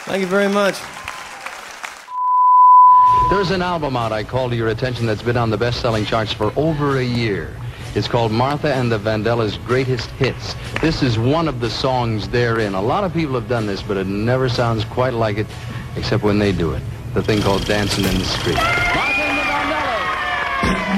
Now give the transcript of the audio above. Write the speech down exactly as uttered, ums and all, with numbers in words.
Thank you very much. There's an album out I call to your attention that's been on the best-selling charts for over a year. It's called Martha and the Vandellas' Greatest Hits. This is one of the songs therein. A lot of people have done this, but it never sounds quite like it, except when they do it. The thing called Dancing in the Street.